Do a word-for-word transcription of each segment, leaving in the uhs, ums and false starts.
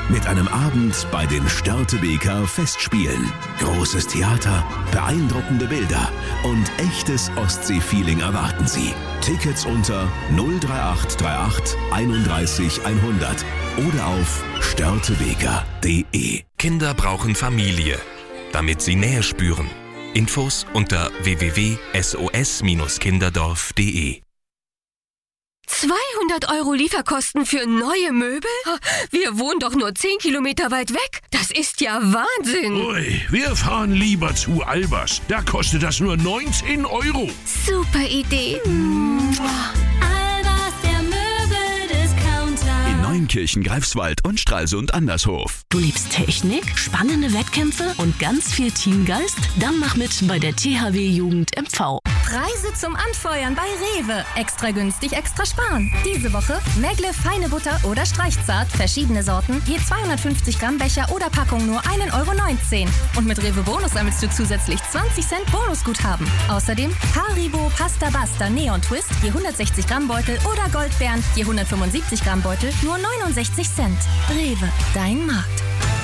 mit einem Abend bei den Störtebeker Festspielen. Großes Theater, beeindruckende Bilder und echtes Ostsee-Feeling erwarten Sie. Tickets unter null drei acht drei acht einunddreißig hundert oder auf störtebeker punkt de. Kinder brauchen Familie, damit sie Nähe spüren. Infos unter w w w punkt s o s Bindestrich kinderdorf punkt de. zweihundert Euro Lieferkosten für neue Möbel? Wir wohnen doch nur zehn Kilometer weit weg. Das ist ja Wahnsinn. Ui, wir fahren lieber zu Albers. Da kostet das nur neunzehn Euro. Super Idee. Albers, der Möbeldiscounter. In Neunkirchen, Greifswald und Stralsund Andershof. Du liebst Technik, spannende Wettkämpfe und ganz viel Teamgeist? Dann mach mit bei der T H W Jugend M V. Preise zum Anfeuern bei Rewe. Extra günstig, extra sparen. Diese Woche Megle feine Butter oder Streichzart, verschiedene Sorten, je zweihundertfünfzig Gramm Becher oder Packung nur ein Euro neunzehn. Und mit Rewe Bonus sammelst du zusätzlich zwanzig Cent Bonusguthaben. Außerdem Haribo Pasta Basta Neon Twist, je hundertsechzig Gramm Beutel oder Goldbeeren, je hundertfünfundsiebzig Gramm Beutel, nur neunundsechzig Cent. Rewe, dein Markt.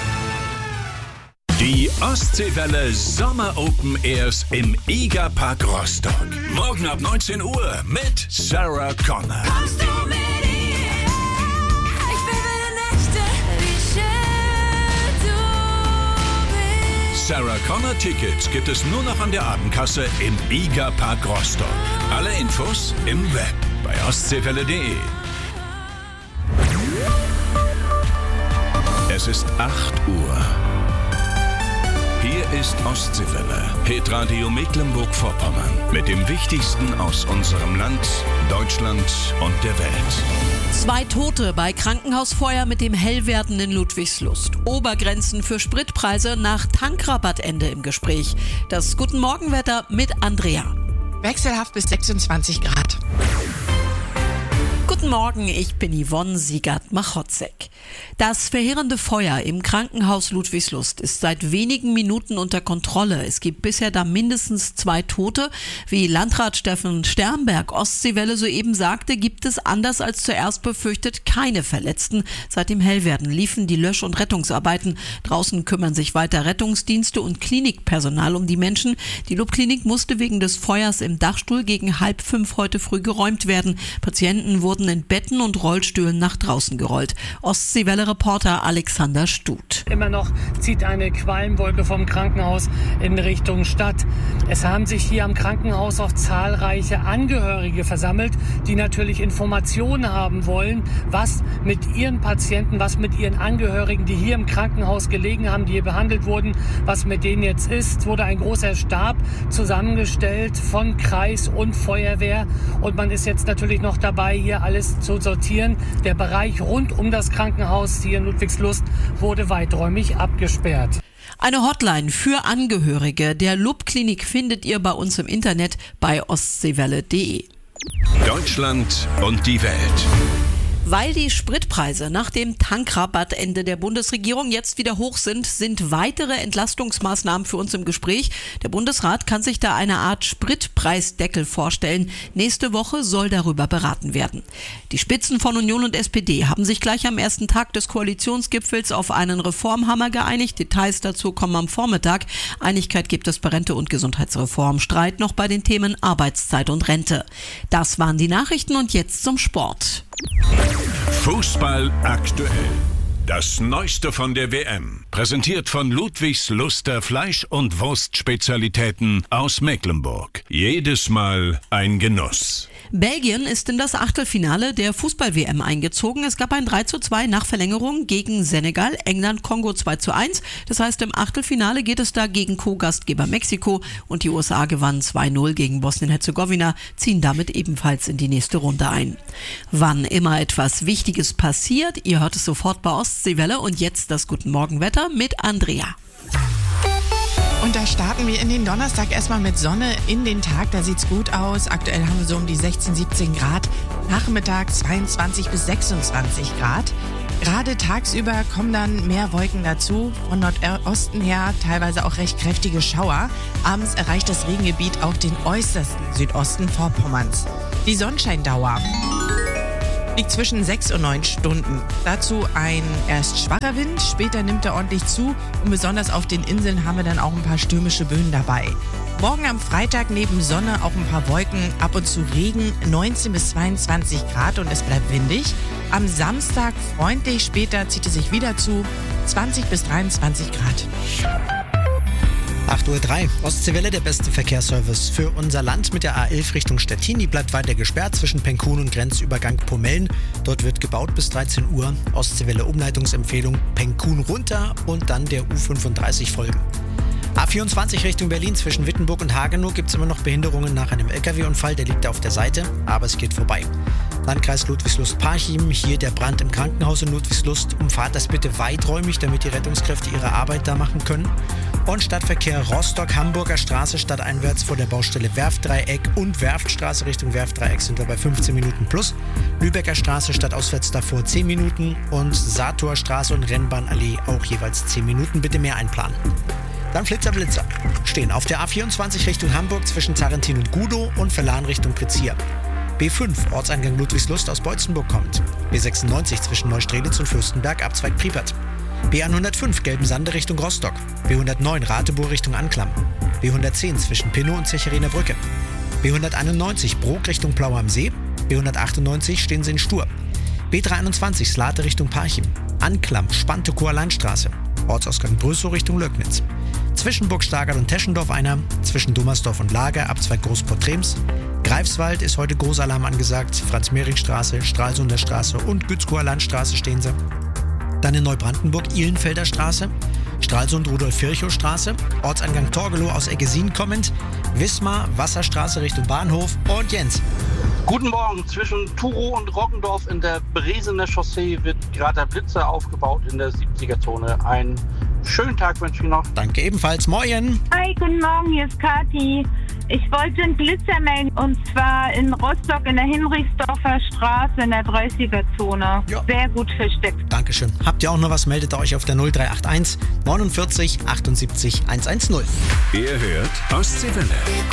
Die Ostseewelle Sommer Open Airs im Egerpark Rostock. Morgen ab neunzehn Uhr mit Sarah Connor. Kommst du mit ihr? Ich will wilde Nächte, wie schön du bist. Sarah Connor Tickets gibt es nur noch an der Abendkasse im Egerpark Rostock. Alle Infos im Web bei ostseewelle punkt de. Es ist acht Uhr. Hier ist Ostseewelle, Hitradio Mecklenburg-Vorpommern. Mit dem Wichtigsten aus unserem Land, Deutschland und der Welt. Zwei Tote bei Krankenhausfeuer mit dem Hellwerden in Ludwigslust. Obergrenzen für Spritpreise nach Tankrabattende im Gespräch. Das Guten Morgenwetter mit Andrea. Wechselhaft bis sechsundzwanzig Grad. Guten Morgen, ich bin Yvonne Siegert-Machotzek. Das verheerende Feuer im Krankenhaus Ludwigslust ist seit wenigen Minuten unter Kontrolle. Es gibt bisher da mindestens zwei Tote. Wie Landrat Steffen Sternberg Ostseewelle soeben sagte, gibt es anders als zuerst befürchtet keine Verletzten. Seit dem Hellwerden liefen die Lösch- und Rettungsarbeiten. Draußen kümmern sich weiter Rettungsdienste und Klinikpersonal um die Menschen. Die Lobklinik musste wegen des Feuers im Dachstuhl gegen halb fünf heute früh geräumt werden. Patienten wurden in Betten und Rollstühlen nach draußen gerollt. Ostseewelle-Reporter Alexander Stut. Immer noch zieht eine Qualmwolke vom Krankenhaus in Richtung Stadt. Es haben sich hier am Krankenhaus auch zahlreiche Angehörige versammelt, die natürlich Informationen haben wollen, was mit ihren Patienten, was mit ihren Angehörigen, die hier im Krankenhaus gelegen haben, die hier behandelt wurden, was mit denen jetzt ist. Es wurde ein großer Stab zusammengestellt von Kreis und Feuerwehr und man ist jetzt natürlich noch dabei, hier alles zu sortieren. Der Bereich rund um das Krankenhaus hier in Ludwigslust wurde weiträumig abgesperrt. Eine Hotline für Angehörige der Lobklinik findet ihr bei uns im Internet bei ostseewelle punkt de. Deutschland und die Welt. Weil die Spritpreise nach dem Tankrabattende der Bundesregierung jetzt wieder hoch sind, sind weitere Entlastungsmaßnahmen für uns im Gespräch. Der Bundesrat kann sich da eine Art Spritpreisdeckel vorstellen. Nächste Woche soll darüber beraten werden. Die Spitzen von Union und S P D haben sich gleich am ersten Tag des Koalitionsgipfels auf einen Reformhammer geeinigt. Details dazu kommen am Vormittag. Einigkeit gibt es bei Rente und Gesundheitsreform. Streit noch bei den Themen Arbeitszeit und Rente. Das waren die Nachrichten und jetzt zum Sport. Fußball aktuell. Das Neueste von der W M. Präsentiert von Ludwigsluster Fleisch- und Wurstspezialitäten aus Mecklenburg. Jedes Mal ein Genuss. Belgien ist in das Achtelfinale der Fußball-W M eingezogen. Es gab ein drei zu zwei nach Verlängerung gegen Senegal, England, Kongo zwei zu eins. Das heißt, im Achtelfinale geht es da gegen Co-Gastgeber Mexiko und die U S A gewannen zwei null gegen Bosnien-Herzegowina, ziehen damit ebenfalls in die nächste Runde ein. Wann immer etwas Wichtiges passiert, ihr hört es sofort bei Ostseewelle und jetzt das Guten Morgenwetter mit Andrea. Und da starten wir in den Donnerstag erstmal mit Sonne in den Tag. Da sieht's gut aus. Aktuell haben wir so um die sechzehn, siebzehn Grad. Nachmittag zweiundzwanzig bis sechsundzwanzig Grad. Gerade tagsüber kommen dann mehr Wolken dazu. Von Nordosten her teilweise auch recht kräftige Schauer. Abends erreicht das Regengebiet auch den äußersten Südosten Vorpommerns. Die Sonnenscheindauer liegt zwischen sechs und neun Stunden. Dazu ein erst schwacher Wind, später nimmt er ordentlich zu und besonders auf den Inseln haben wir dann auch ein paar stürmische Böen dabei. Morgen am Freitag neben Sonne auch ein paar Wolken, ab und zu Regen, neunzehn bis zweiundzwanzig Grad und es bleibt windig. Am Samstag freundlich, später zieht es sich wieder zu, zwanzig bis dreiundzwanzig Grad. acht Uhr drei. Ostseewelle, der beste Verkehrsservice für unser Land mit der A elf Richtung Stettin. Die bleibt weiter gesperrt zwischen Penkun und Grenzübergang Pomellen. Dort wird gebaut bis dreizehn Uhr. Ostseewelle Umleitungsempfehlung Penkun runter und dann der U fünfunddreißig folgen. A vierundzwanzig Richtung Berlin zwischen Wittenburg und Hagenow gibt es immer noch Behinderungen nach einem L K W-Unfall. Der liegt da auf der Seite, aber es geht vorbei. Landkreis Ludwigslust-Parchim, hier der Brand im Krankenhaus in Ludwigslust. Umfahrt das bitte weiträumig, damit die Rettungskräfte ihre Arbeit da machen können. Und Stadtverkehr Rostock, Hamburger Straße stadteinwärts vor der Baustelle Werftdreieck und Werftstraße Richtung Werftdreieck sind wir bei fünfzehn Minuten plus. Lübecker Straße stadtauswärts davor zehn Minuten und Satorstraße und Rennbahnallee auch jeweils zehn Minuten. Bitte mehr einplanen. Dann Flitzer Blitzer. Stehen auf der A vierundzwanzig Richtung Hamburg zwischen Zarentin und Gudow und Verlan Richtung Prizier. B fünf, Ortseingang Ludwigslust aus Beutzenburg kommt. B sechsundneunzig zwischen Neustrelitz und Fürstenberg, Abzweig Priepert. B hundertfünf, Gelbensande Richtung Rostock. B hundertneun, Ratebohr Richtung Anklam. B hundertzehn zwischen Pinnow und Zecheriner Brücke. B hunderteinundneunzig, Brok Richtung Plaue am See. B hundertachtundneunzig, Stehen Sie in Stur. B dreiundzwanzig, Slate Richtung Parchim. Anklam, Spantekower Landstraße. Ortsausgang Brüssow Richtung Lögnitz. Zwischen Burg Stargard und Teschendorf einer, zwischen Dummersdorf und Lager, Abzweig Großportrems. Greifswald ist heute Großalarm angesagt, Franz-Mehring-Straße, Stralsunder Straße und Gützkower Landstraße stehen sie. Dann in Neubrandenburg Ihlenfelder Straße, Stralsund Rudolf-Virchow-Straße, Ortseingang Torgelow aus Eggesin kommend, Wismar, Wasserstraße Richtung Bahnhof und Jens. Guten Morgen, zwischen Turow und Roggendorf in der Bresener Chaussee wird gerade der Blitzer aufgebaut in der siebziger-Zone. Einen schönen Tag wünsche ich Ihnen noch. Danke ebenfalls, moin. Hi, guten Morgen, hier ist Kathi. Ich wollte einen Blitzer melden und zwar in Rostock in der Hinrichsdorfer Straße in der dreißiger-Zone. Ja. Sehr gut versteckt. Dankeschön. Habt ihr auch noch was, meldet euch auf der null drei acht eins neunundvierzig achtundsiebzig hundertzehn. Ihr hört Ostseewelle.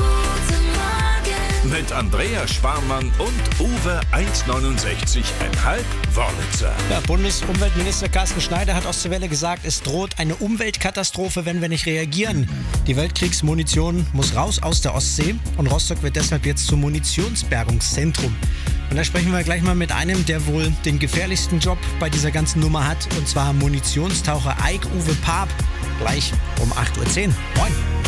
Mit Andreas Sparmann und Uwe eins neunundsechzig Komma fünf Wörlitzer. Ja, Bundesumweltminister Carsten Schneider hat Ostseewelle gesagt, es droht eine Umweltkatastrophe, wenn wir nicht reagieren. Die Weltkriegsmunition muss raus aus der Ostsee und Rostock wird deshalb jetzt zum Munitionsbergungszentrum. Und da sprechen wir gleich mal mit einem, der wohl den gefährlichsten Job bei dieser ganzen Nummer hat, und zwar Munitionstaucher Eik Uwe Paap. Gleich um acht Uhr zehn. Moin.